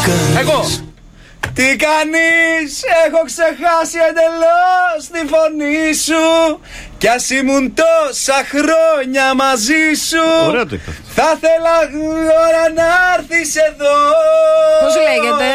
Εγώ. Τι κάνεις, έχω ξεχάσει εντελώς τη φωνή σου. Κι ας ήμουν τόσα χρόνια μαζί σου. Ωραία το είπα. Θα ήθελα ώρα να έρθεις εδώ. Πώς λέγεται?